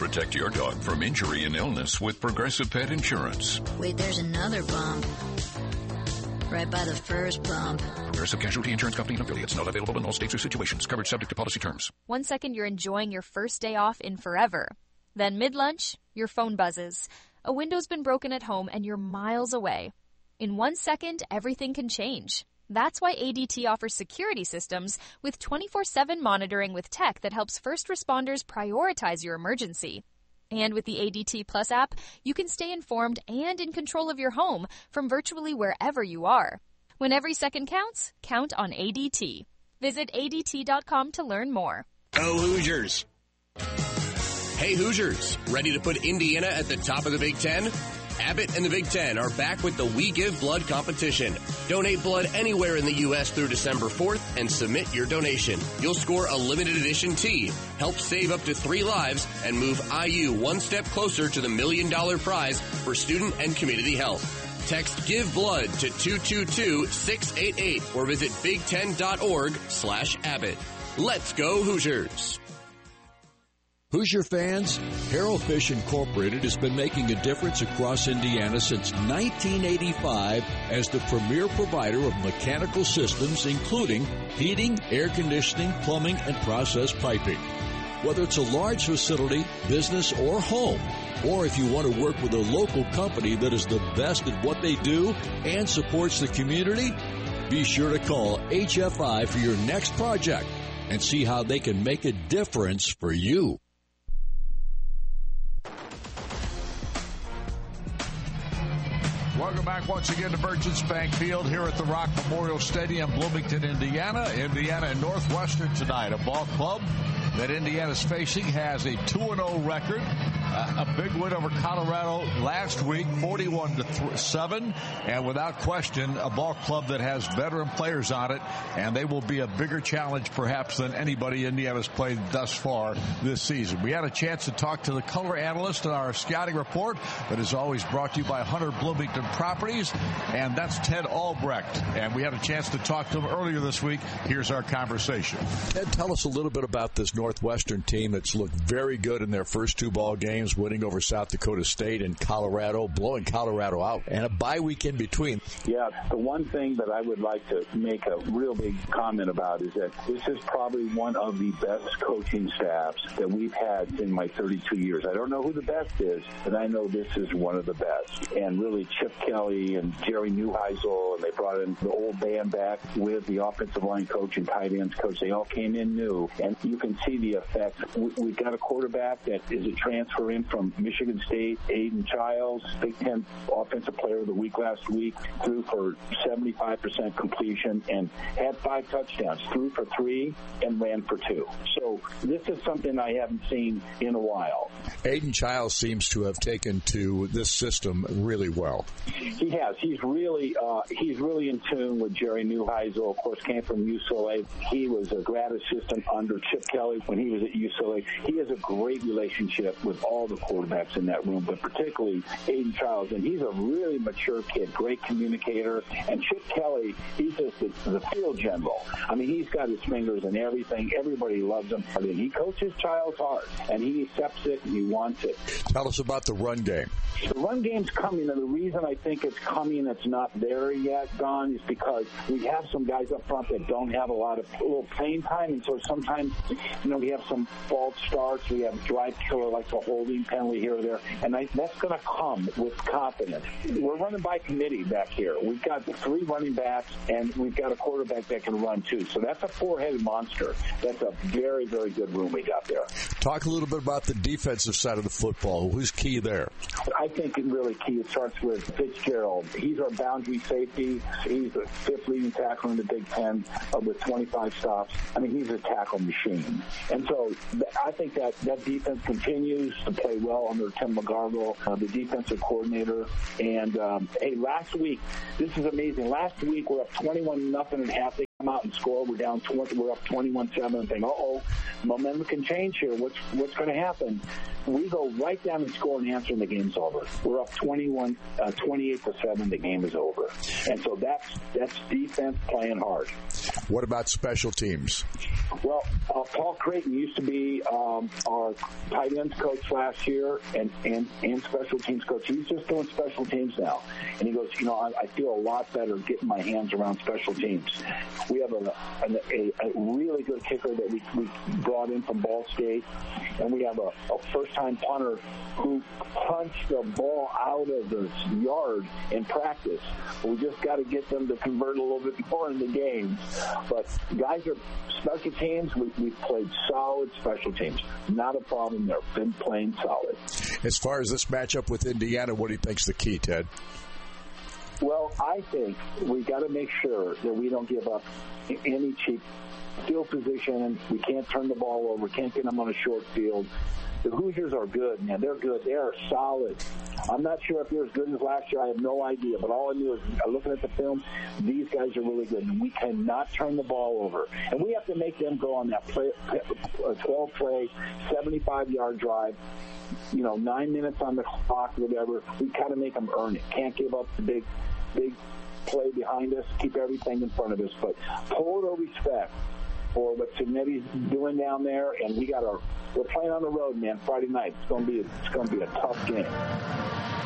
Protect your dog from injury and illness with Progressive Pet Insurance. Wait, there's another bump. Right by the first bump. Progressive Casualty Insurance Company and affiliates. Not available in all states or situations. Coverage subject to policy terms. 1 second, you're enjoying your first day off in forever. Then mid-lunch, your phone buzzes. A window's been broken at home and you're miles away. In 1 second, everything can change. That's why ADT offers security systems with 24/7 monitoring with tech that helps first responders prioritize your emergency. And with the ADT Plus app, you can stay informed and in control of your home from virtually wherever you are. When every second counts, count on ADT. Visit ADT.com to learn more. Oh, Hoosiers. Hey, Hoosiers. Ready to put Indiana at the top of the Big Ten? Abbott and the Big Ten are back with the We Give Blood competition. Donate blood anywhere in the U.S. through December 4th and submit your donation. You'll score a limited edition tee, help save up to 3 lives, and move IU one step closer to the $1 million prize for student and community health. Text Give Blood to 222-688 or visit big10.org/Abbott. Let's go Hoosiers. Hoosier fans, Harrell Fish Incorporated has been making a difference across Indiana since 1985 as the premier provider of mechanical systems, including heating, air conditioning, plumbing, and process piping. Whether it's a large facility, business, or home, or if you want to work with a local company that is the best at what they do and supports the community, be sure to call HFI for your next project and see how they can make a difference for you. Welcome back once again to Merchants Bank Field here at the Rock Memorial Stadium, Bloomington, Indiana. Indiana and Northwestern tonight. A ball club that Indiana's facing has a 2-0 record. A big win over Colorado last week, 41-7. And without question, a ball club that has veteran players on it. And they will be a bigger challenge perhaps than anybody Indiana's played thus far this season. We had a chance to talk to the color analyst in our scouting report that is always brought to you by Hunter Bloomington Properties, and that's Ted Albrecht. And we had a chance to talk to him earlier this week. Here's our conversation. Ted, tell us a little bit about this Northwestern team that's looked very good in their first 2 ball games, winning over South Dakota State and Colorado, blowing Colorado out, and a bye week in between. Yeah, the one thing that I would like to make a real big comment about is that this is probably one of the best coaching staffs that we've had in my 32 years. I don't know who the best is, but I know this is one of the best. And really, Chip Kelly and Jerry Neuheisel, and they brought in the old band back with the offensive line coach and tight ends coach. They all came in new, and you can see the effect. We've got a quarterback that is a transfer in from Michigan State, Aiden Childs, Big Ten Offensive Player of the Week last week, threw for 75% completion and had 5 touchdowns, threw for 3 and ran for 2. So this is something I haven't seen in a while. Aiden Childs seems to have taken to this system really well. He has. He's really in tune with Jerry Neuheisel. Of course, came from UCLA. He was a grad assistant under Chip Kelly when he was at UCLA. He has a great relationship with all the quarterbacks in that room, but particularly Aiden Childs. And he's a really mature kid, great communicator. And Chip Kelly, he's just the field general. I mean, he's got his fingers in everything. Everybody loves him. I mean, he coaches Childs hard, and he accepts it, and he wants it. Tell us about the run game. The run game's coming, and the reason I think it's coming, it's not there yet, Don, is because we have some guys up front that don't have a little playing time, and so sometimes, we have some false starts. We have drive killer, like a holding penalty here or there, and that's going to come with confidence. We're running by committee back here. We've got 3 running backs, and we've got a quarterback that can run too. So that's a 4-headed monster. That's a very, very good room we got there. Talk a little bit about the defensive side of the football. Who's key there? I think really key. It starts with Fitzgerald. He's our boundary safety. He's the 5th leading tackler in the Big Ten with 25 stops. I mean, he's a tackle machine. And so I think that defense continues to play well under Tim McGargle, the defensive coordinator. And, hey, last week, this is amazing. Last week, we're up 21-0 at half. come out and score. We're down 20. We're up 21-7 and think, momentum can change here. What's going to happen? We go right down and score and answer, and the game's over. We're up 28-7. The game is over. And so that's defense playing hard. What about special teams? Well, Paul Creighton used to be our tight ends coach last year and special teams coach. He's just doing special teams now. And he goes, I feel a lot better getting my hands around special teams. We have a really good kicker that we brought in from Ball State, and we have a first-time punter who punched the ball out of the yard in practice. We just got to get them to convert a little bit more in the game. But guys are special teams. We've played solid special teams. Not a problem there. Been playing solid. As far as this matchup with Indiana, what do you think's the key, Ted? Well, I think we got to make sure that we don't give up any cheap field position. We can't turn the ball over. Can't get them on a short field. The Hoosiers are good, man. They're good. They are solid. I'm not sure if they're as good as last year. I have no idea. But all I knew is, looking at the film, these guys are really good. And we cannot turn the ball over. And we have to make them go on that 12-play, 75-yard drive. 9 minutes on the clock, whatever. We kind of make them earn it. Can't give up the big play behind us. Keep everything in front of us. But total respect for what Cignetti's doing down there, and we're playing on the road, man. Friday night. It's going to be a tough game.